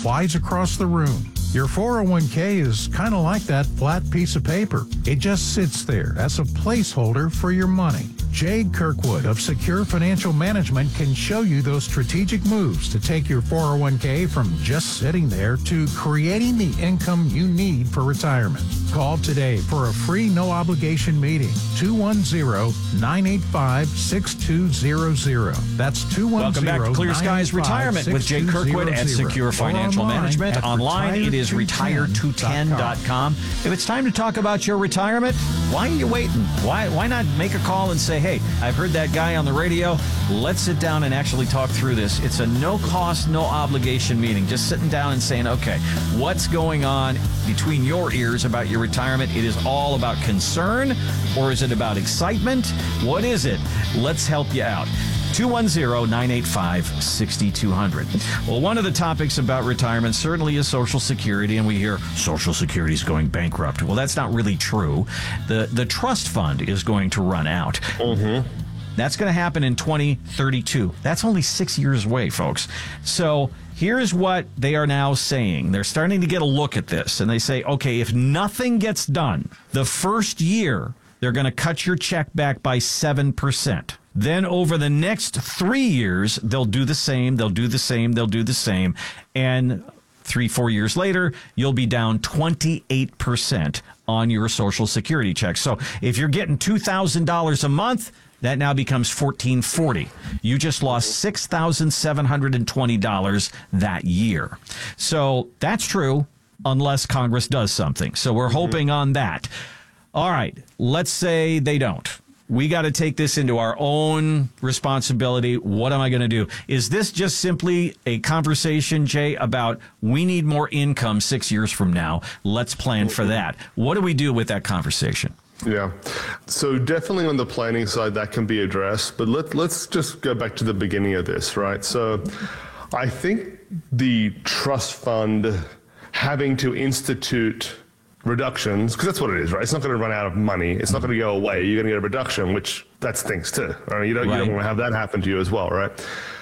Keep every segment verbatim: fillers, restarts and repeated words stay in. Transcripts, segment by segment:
flies across the room. Your four oh one k is kind of like that flat piece of paper. It just sits there as a placeholder for your money. Jade Kirkwood of Secure Financial Management can show you those strategic moves to take your four oh one k from just sitting there to creating the income you need for retirement. Call today for a free no-obligation meeting. two one zero, nine eight five, six two zero zero. That's two one zero, Welcome back to Clear Skies Retirement with Jade Kirkwood at Secure Financial Management. Online, it is retire two ten dot com. If it's time to talk about your retirement, why are you waiting? Why, why not make a call and say, hey, I've heard that guy on the radio. Let's sit down and actually talk through this. It's a no-cost, no-obligation meeting. Just sitting down and saying, okay, what's going on between your ears about your retirement? It is all about concern, or is it about excitement? What is it? Let's help you out. two one zero, nine eight five, six two zero zero. Well, one of the topics about retirement certainly is Social Security, and we hear Social Security is going bankrupt. Well, that's not really true. The the trust fund is going to run out. Mm-hmm. That's going to happen in twenty thirty-two. That's only six years away, folks. So here's what they are now saying. They're starting to get a look at this, and they say, okay, if nothing gets done, the first year, they're going to cut your check back by seven percent. Then over the next three years, they'll do the same, they'll do the same, they'll do the same. And three, four years later, you'll be down twenty-eight percent on your Social Security check. So if you're getting two thousand dollars a month, that now becomes fourteen forty. You just lost six thousand seven hundred twenty dollars that year. So that's true unless Congress does something. So we're hoping on that. All right, let's say they don't. We got to take this into our own responsibility. What am I going to do? Is this just simply a conversation, Jay, about we need more income six years from now? Let's plan for that. What do we do with that conversation? Yeah. So definitely on the planning side, that can be addressed. But let, let's just go back to the beginning of this, right? So I think the trust fund having to institute reductions, because that's what it is, right? It's not going to run out of money. It's not going to go away. You're going to get a reduction, which that stinks too. Right? You don't, right. you don't want to have that happen to you as well, right?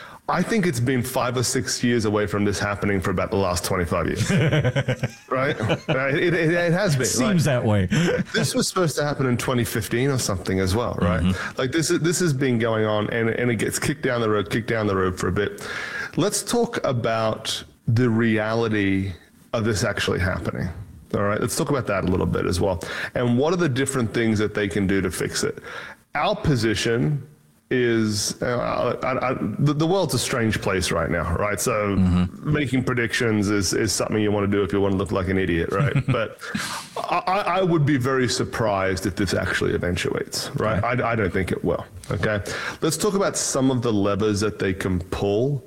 I think it's been five or six years away from this happening for about the last twenty-five years, right? It, it, it has been. Seems right? that way. This was supposed to happen in twenty fifteen or something as well, right? Mm-hmm. Like this is this has been going on, and and it gets kicked down the road, kicked down the road for a bit. Let's talk about the reality of this actually happening. All right, let's talk about that a little bit as well. And what are the different things that they can do to fix it? Our position is, uh, I, I, the, the world's a strange place right now, right? So mm-hmm. making predictions is, is something you want to do if you want to look like an idiot, right? But I, I would be very surprised if this actually eventuates, right? right. I, I don't think it will, okay? Let's talk about some of the levers that they can pull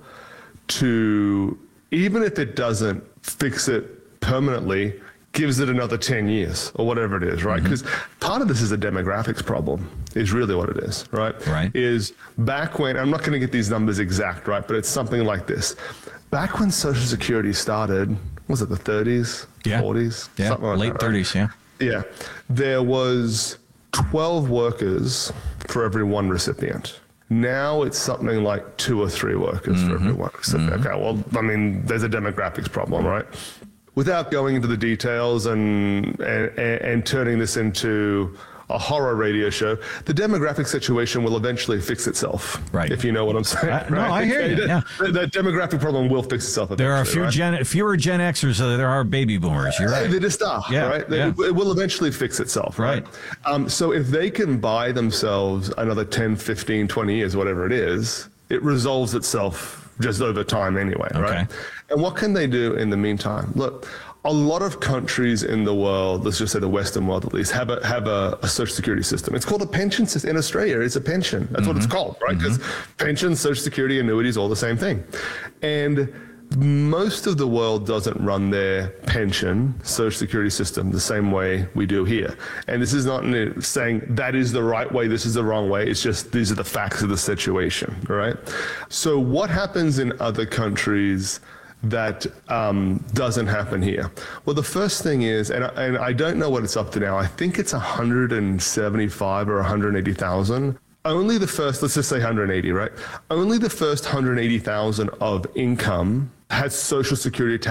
to, even if it doesn't fix it permanently, gives it another ten years or whatever it is, right? Because mm-hmm. part of this is a demographics problem, is really what it is, right? Right. Is back when, I'm not going to get these numbers exact, right? But it's something like this. Back when Social Security started, was it the thirties, yeah. forties? Yeah, something like late that, thirties, right? yeah. Yeah. There was twelve workers for every one recipient. Now it's something like two or three workers mm-hmm. for every one recipient. Mm-hmm. Okay, well, I mean, there's a demographics problem, right? Without going into the details and, and and turning this into a horror radio show, the demographic situation will eventually fix itself. Right. If you know what I'm saying. Uh, right? No, I hear you. Yeah. The, the demographic problem will fix itself eventually. There are few right? gen, fewer Gen Xers than there are baby boomers. You're right. They just are, yeah, right? Yeah. It, it will eventually fix itself, right? right. Um, so if they can buy themselves another ten, fifteen, twenty years, whatever it is, it resolves itself just over time anyway, okay. right? And what can they do in the meantime? Look, a lot of countries in the world, let's just say the Western world at least, have a have a, a social security system. It's called a pension system. In Australia, it's a pension. That's mm-hmm. what it's called, right? Because mm-hmm. pensions, social security, annuities, all the same thing. And most of the world doesn't run their pension, social security system the same way we do here. And this is not saying that is the right way, this is the wrong way. It's just these are the facts of the situation, right? So what happens in other countries that um, doesn't happen here? Well, the first thing is, and I, and I don't know what it's up to now, I think it's one hundred seventy-five or one hundred eighty thousand. Only the first, let's just say one hundred eighty, right? Only the first one hundred eighty thousand of income has Social Security tax